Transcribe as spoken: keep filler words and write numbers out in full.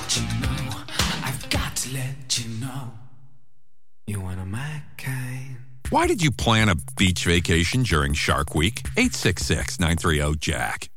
let you know. I've got to let you know. You're one of my kind. Why did you plan a beach vacation during Shark Week? eight six six, nine three zero, J A C K.